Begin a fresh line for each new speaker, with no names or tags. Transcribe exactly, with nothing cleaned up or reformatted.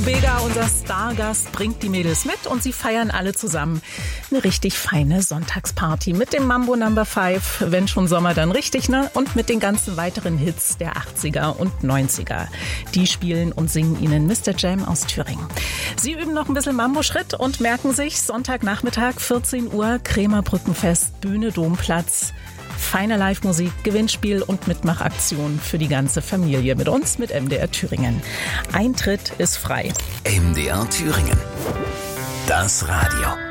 Vega, unser Stargast, bringt die Mädels mit und sie feiern alle zusammen eine richtig feine Sonntagsparty mit dem Mambo Number Five, wenn schon Sommer, dann richtig, ne? Und mit den ganzen weiteren Hits der achtziger und neunziger. Die spielen und singen ihnen Mister Jam aus Thüringen. Sie üben noch ein bisschen Mambo-Schritt und merken sich, Sonntagnachmittag, vierzehn Uhr, Krämerbrückenfest, Bühne Domplatz. Feine Live-Musik, Gewinnspiel und Mitmachaktion für die ganze Familie mit uns, mit M D R Thüringen. Eintritt ist frei.
M D R Thüringen. Das Radio.